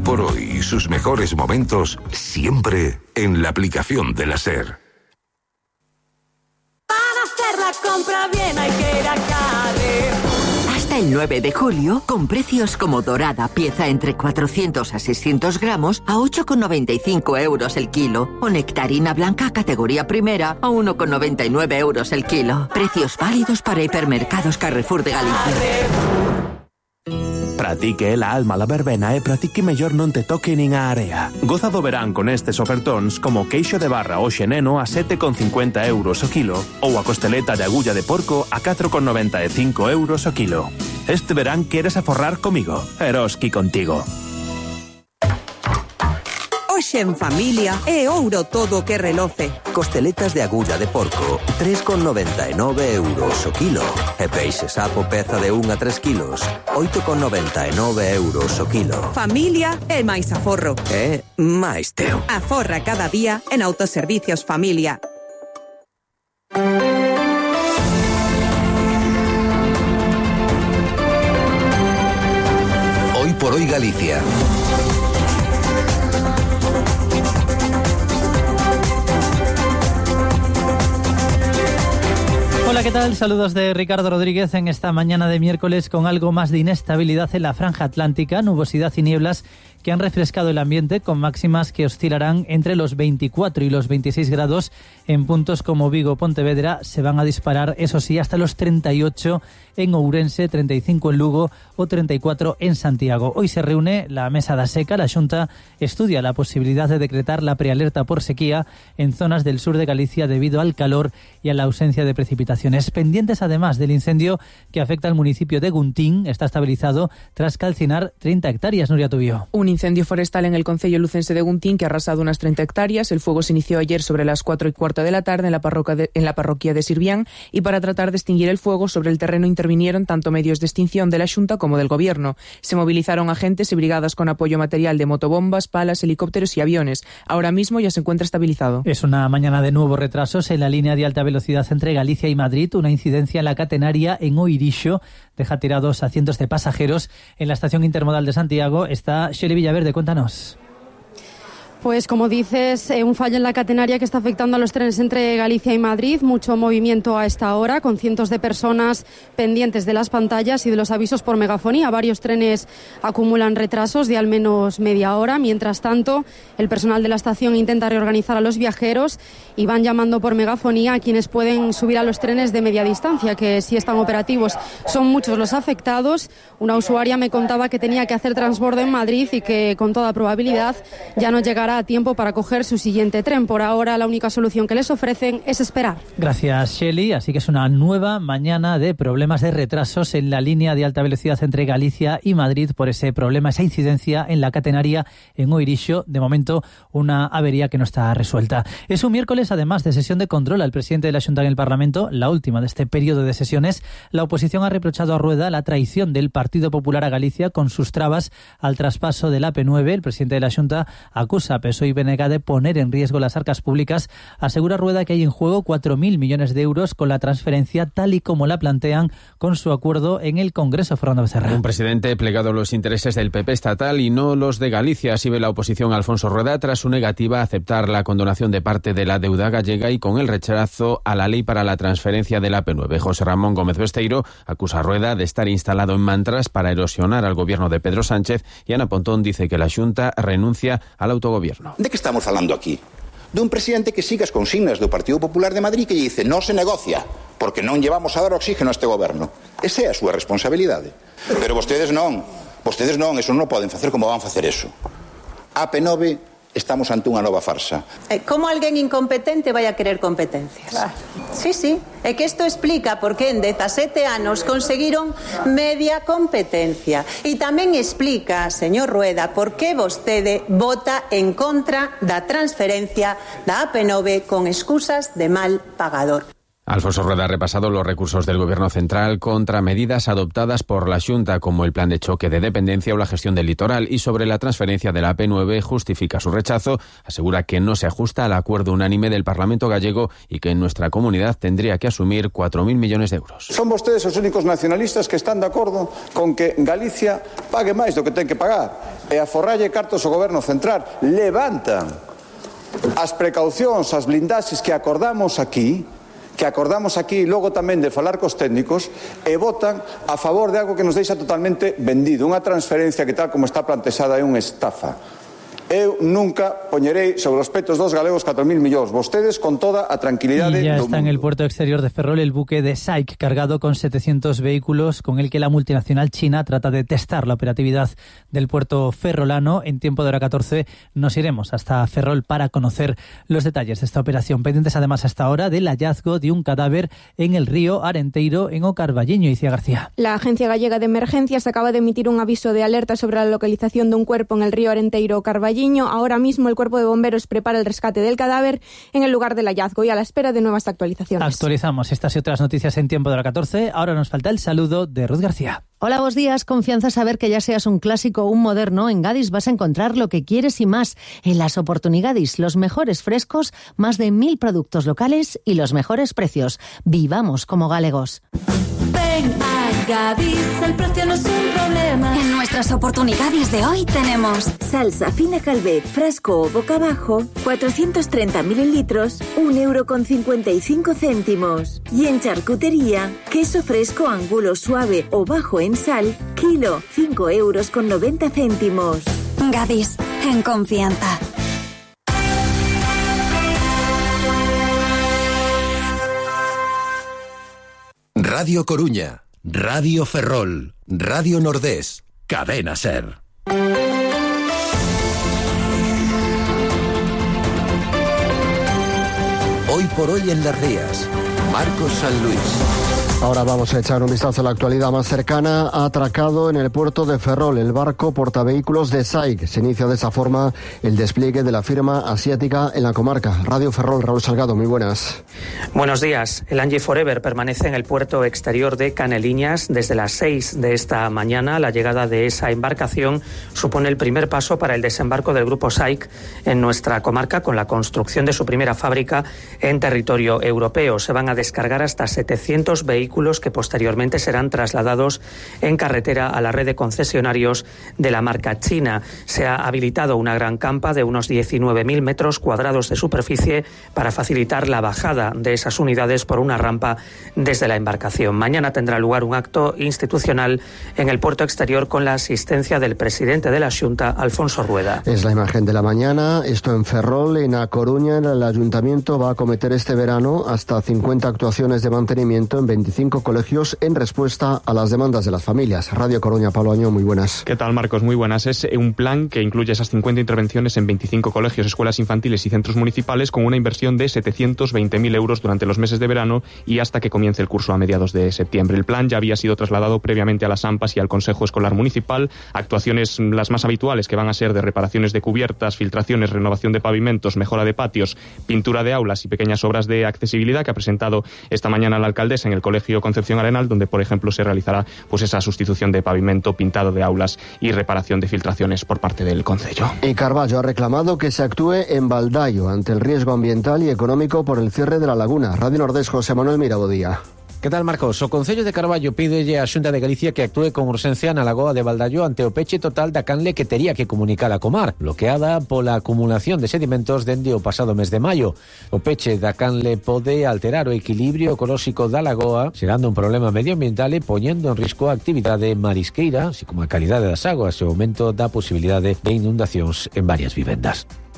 por hoy y sus mejores momentos siempre en la aplicación de la SER. Para hacer la compra bien hay que ir a Carrefour. Hasta el 9 de julio, con precios como dorada, pieza entre 400 a 600 gramos, a 8,95 euros el kilo. O nectarina blanca, categoría primera, a 1,99 euros el kilo. Precios válidos para hipermercados Carrefour de Galicia. Para ti que é la alma la verbena e para ti que mellor non te toque nin a area. Goza do verán con estes ofertóns como queixo de barra o xeneno a 7,50 euros o kilo ou a costeleta de agulla de porco a 4,95 euros o kilo. Este verán queres aforrar comigo, Eroski contigo. Hoxe en familia é ouro todo o que reloce. Costeletas de agulla de porco, 3,99 euros o kilo. E peixe sapo peza de 1 a 3 kilos, 8,99 euros o kilo. Familia é máis aforro. É máis teu. Aforra cada día en Autoservicios Familia. Hoy por hoy Galicia. Hola, ¿qué tal? Saludos de Ricardo Rodríguez en esta mañana de miércoles con algo más de inestabilidad en la franja atlántica, nubosidad y nieblas que han refrescado el ambiente con máximas que oscilarán entre los 24 y los 26 grados en puntos como Vigo, Pontevedra. Se van a disparar, eso sí, hasta los 38 en Ourense, 35 en Lugo o 34 en Santiago. Hoy se reúne la Mesa da Seca. La Xunta estudia la posibilidad de decretar la prealerta por sequía en zonas del sur de Galicia debido al calor y a la ausencia de precipitaciones. Pendientes además del incendio que afecta al municipio de Guntín. Está estabilizado tras calcinar 30 hectáreas. Nuria Tubío. Un incendio forestal en el concello lucense de Guntín que ha arrasado unas 30 hectáreas. El fuego se inició ayer sobre las 4:15 de la tarde en la parroquia de Sirvián y para tratar de extinguir el fuego sobre el terreno intervinieron tanto medios de extinción de la Xunta como del Gobierno. Se movilizaron agentes y brigadas con apoyo material de motobombas, palas, helicópteros y aviones. Ahora mismo ya se encuentra estabilizado. Es una mañana de nuevos retrasos en la línea de alta velocidad entre Galicia y Madrid. Una incidencia en la catenaria en Oirixo deja tirados a cientos de pasajeros. En la estación intermodal de Santiago está Shelley Villaverde. Cuéntanos. Pues como dices, un fallo en la catenaria que está afectando a los trenes entre Galicia y Madrid. Mucho movimiento a esta hora, con cientos de personas pendientes de las pantallas y de los avisos por megafonía. Varios trenes acumulan retrasos de al menos media hora. Mientras tanto, el personal de la estación intenta reorganizar a los viajeros y van llamando por megafonía a quienes pueden subir a los trenes de media distancia, que sí están operativos. Son muchos los afectados. Una usuaria me contaba que tenía que hacer transbordo en Madrid y que con toda probabilidad ya no llegará a tiempo para coger su siguiente tren. Por ahora la única solución que les ofrecen es esperar. Gracias, Shelley. Así que es una nueva mañana de problemas de retrasos en la línea de alta velocidad entre Galicia y Madrid por ese problema, esa incidencia en la catenaria en Oirixo. De momento una avería que no está resuelta. Es un miércoles además de sesión de control al presidente de la Xunta en el Parlamento, la última de este periodo de sesiones. La oposición ha reprochado a Rueda la traición del Partido Popular a Galicia con sus trabas al traspaso del AP9. El presidente de la Xunta acusa a PSOE y BNG de poner en riesgo las arcas públicas. Asegura Rueda que hay en juego 4.000 millones de euros con la transferencia tal y como la plantean con su acuerdo en el Congreso. Fernando Becerra. Un presidente plegado a los intereses del PP estatal y no los de Galicia. Así ve la oposición Alfonso Rueda tras su negativa a aceptar la condonación de parte de la deuda gallega y con el rechazo a la ley para la transferencia del AP9. José Ramón Gómez Besteiro acusa a Rueda de estar instalado en mantras para erosionar al gobierno de Pedro Sánchez y Ana Pontón dice que la Xunta renuncia al autogobierno. De que estamos falando aquí? Dun presidente que siga as consignas do Partido Popular de Madrid que lle dice non se negocia, porque non llevamos a dar oxígeno a este goberno. Esa é a súa responsabilidade. Pero vostedes non, eso non poden facer. Como van facer eso? AP9, estamos ante unha nova farsa. Como alguén incompetente vai a querer competencias? Claro. Sí. É que isto explica por que en 17 anos conseguiron media competencia. E tamén explica, señor Rueda, por que vostede vota en contra da transferencia da AP9 con excusas de mal pagador. Alfonso Rueda ha repasado los recursos del Gobierno central contra medidas adoptadas por la Xunta, como el plan de choque de dependencia o la gestión del litoral, y sobre la transferencia de la AP9 justifica su rechazo, asegura que no se ajusta al acuerdo unánime del Parlamento gallego y que en nuestra comunidad tendría que asumir 4.000 millones de euros. Son vostedes os únicos nacionalistas que están de acordo con que Galicia pague máis do que ten que pagar e aforralle cartos ao Goberno central. Levantan as precaucións, as blindaxes que acordamos aquí e logo tamén de falar cos técnicos, e votan a favor de algo que nos deixa totalmente vendido, unha transferencia que tal como está plantexada é unha estafa. Eu nunca poñerei sobre os petos dos galegos 4.000 millóns. Vostedes con toda a tranquilidade. Y ya está en el puerto exterior de Ferrol el buque de SAIC cargado con 700 vehículos con el que la multinacional china trata de testar la operatividad del puerto ferrolano. En tiempo de hora 14 nos iremos hasta Ferrol para conocer los detalles de esta operación. Pendientes además hasta ahora del hallazgo de un cadáver en el río Arenteiro en O Carballiño. Icía García. La Agencia Gallega de Emergencias acaba de emitir un aviso de alerta sobre la localización de un cuerpo en el río Arenteiro o Carballiño. Ahora mismo el Cuerpo de Bomberos prepara el rescate del cadáver en el lugar del hallazgo y a la espera de nuevas actualizaciones. Actualizamos estas y otras noticias en tiempo de la 14. Ahora nos falta el saludo de Ruth García. Hola, buenos días. Confianza saber que ya seas un clásico o un moderno. En Gadis vas a encontrar lo que quieres y más. En las Oportunidades, los mejores frescos, más de 1.000 productos locales y los mejores precios. Vivamos como galegos. Ven a Gadis, el precio no es un problema. En nuestras Oportunidades de hoy tenemos salsa fina Calvet, frasco o boca abajo, 430 mililitros, 1,55 €. Y en charcutería, queso fresco angulo suave o bajo en sal, kilo, 5,90 €. Gadis, en confianza. Radio Coruña, Radio Ferrol, Radio Nordés, Cadena Ser. Hoy por hoy en Las Rías, Marcos San Luis. Ahora vamos a echar un vistazo a la actualidad más cercana. Ha atracado en el puerto de Ferrol el barco portavehículos de SAIC. Se inicia de esa forma el despliegue de la firma asiática en la comarca. Radio Ferrol, Raúl Salgado, muy buenas. Buenos días. El Angie Forever permanece en el puerto exterior de Caneliñas desde las 6 de esta mañana. La llegada de esa embarcación supone el primer paso para el desembarco del grupo SAIC en nuestra comarca con la construcción de su primera fábrica en territorio europeo. Se van a descargar hasta 700 vehículos que posteriormente serán trasladados en carretera a la red de concesionarios de la marca china. Se ha habilitado una gran campa de unos 19.000 metros cuadrados de superficie para facilitar la bajada de esas unidades por una rampa desde la embarcación. Mañana tendrá lugar un acto institucional en el puerto exterior con la asistencia del presidente de la Xunta, Alfonso Rueda. Es la imagen de la mañana. Esto en Ferrol, en A Coruña. El ayuntamiento va a acometer este verano hasta 50 actuaciones de mantenimiento en 25 colegios en respuesta a las demandas de las familias. Radio Coruña, Pablo Año, muy buenas. ¿Qué tal, Marcos? Muy buenas. Es un plan que incluye esas 50 intervenciones en 25 colegios, escuelas infantiles y centros municipales con una inversión de 720.000 euros durante los meses de verano y hasta que comience el curso a mediados de septiembre. El plan ya había sido trasladado previamente a las AMPAs y al Consejo Escolar Municipal. Actuaciones las más habituales que van a ser de reparaciones de cubiertas, filtraciones, renovación de pavimentos, mejora de patios, pintura de aulas y pequeñas obras de accesibilidad que ha presentado esta mañana la alcaldesa en el Colegio Concepción Arenal, donde por ejemplo se realizará pues esa sustitución de pavimento, pintado de aulas y reparación de filtraciones por parte del concello. Y Carballo ha reclamado que se actúe en Baldaio ante el riesgo ambiental y económico por el cierre de la laguna. Radio Nordés, José Manuel Mirabodía. Que tal, Marcos? O Concello de Carballo pídelle á Xunta de Galicia que actúe con urxencia na lagoa de Baldaio ante o peche total da canle que tería que comunicar a Comar, bloqueada pola acumulación de sedimentos dende o pasado mes de maio. O peche da canle pode alterar o equilibrio ecolóxico da lagoa, xerando un problema medioambiental e poñendo en risco a actividade marisqueira, así como a calidade das aguas e o aumento da posibilidade de inundacións en varias vivendas.